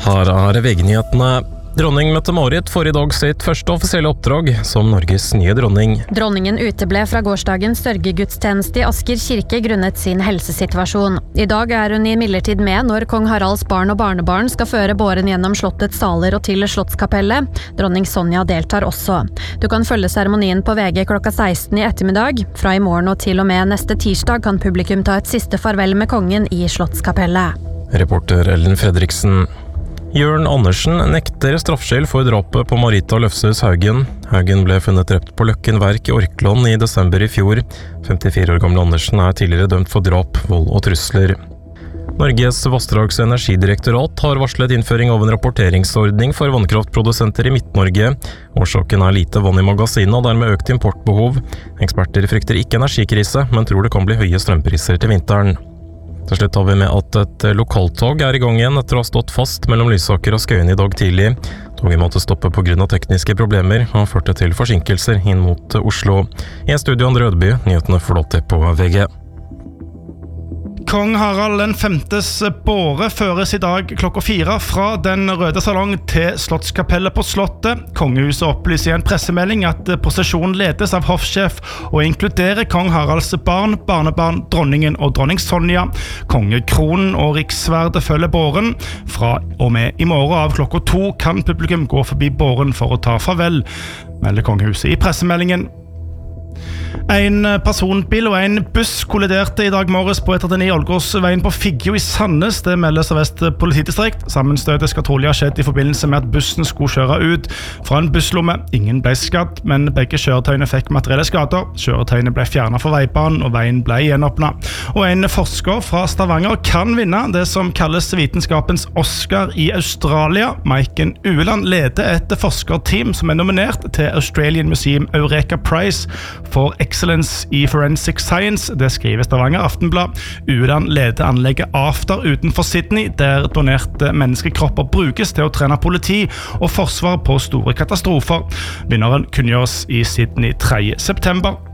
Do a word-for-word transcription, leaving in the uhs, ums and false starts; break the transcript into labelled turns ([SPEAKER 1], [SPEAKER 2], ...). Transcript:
[SPEAKER 1] Her er V G-nyhetene. Dronning Mette-Marit får I dag sitt første offisielle oppdrag som Norges nye dronning.
[SPEAKER 2] Dronningen uteble fra gårsdagens sørgegudstjeneste I Asker kirke grunnet sin helsesituasjon. I dag er hun imidlertid med når kong Haralds barn og barnebarn skal føre båren gjennom slottets saler og til Slottskapellet. Dronning Sonja deltar også. Du kan følge seremonien på V G klokka seksten I ettermiddag. Fra I morgen og til og med neste tirsdag kan publikum ta et siste farvel med kongen I Slottskapellet.
[SPEAKER 1] Reporter Ellen Fredriksen. Jørn Andersen nekter straffskyld for drapet på Marita Løfshus Haugen. Haugen ble funnet drept på Løkken Verk I Orkland I desember I fjor. femtifire år gamle Andersen er tidligere dømt for drap, vold og trusler. Norges vassdrags- og energidirektorat har varslet innføring av en rapporteringsordning for vannkraftprodusenter I Midt-Norge. Årsaken er lite vann I magasinet og dermed økt importbehov. Eksperter frykter ikke energikrise, men tror det kan bli høye strømpriser til vinteren. Til slutt har vi med at et lokaltog er I gang igjen etter å ha stått fast mellom Lysaker og Skøyen I dag tidlig. Toget måtte stoppe på grunn av tekniske problemer og førte til forsinkelser inn mot Oslo. I studio Andre Ødeby, nyhetene flåter på V G.
[SPEAKER 3] Kong Harald den femtes båre føres I dag klokka fire fra den røde salong til Slottskapellet på Slottet. Kongehuset opplyser I en pressemelding at prosesjonen ledes av hoffsjef og inkluderer kong Haralds barn, barnebarn, dronningen og dronning Sonja. Kongekronen og riksverdet følger båren. Fra og med I morgen av klokka to kan publikum gå forbi båren for å ta farvel, melder kongehuset I pressemeldingen. En personbil og en buss kolliderte I dag morges på ett åttioni Ålgårdsveien på Figgjo I Sandnes. Det meldes av Vest politidistrikt. Sammenstøtet skal trolig ha skjedd I forbindelse med at bussen skulle kjøre ut fra en busslomme. Ingen ble skadd, men begge kjøretøyene fikk materielle skader. Kjøretøyene ble fjernet fra veibanen, og veien ble gjenåpnet. Og en forsker fra Stavanger kan vinne det som kalles vitenskapens Oscar I Australia. Maiken Ueland leder et forskerteam som er nominert til Australian Museum Eureka Prize for Excellence I Forensic Science. Det skriver Stavanger Aftenblad. Ueland leder anlegget After utenfor Sydney, der donerte menneskekropper brukes til å trene politi og forsvar på store katastrofer. Vinneren kunngjøres I Sydney tredje september.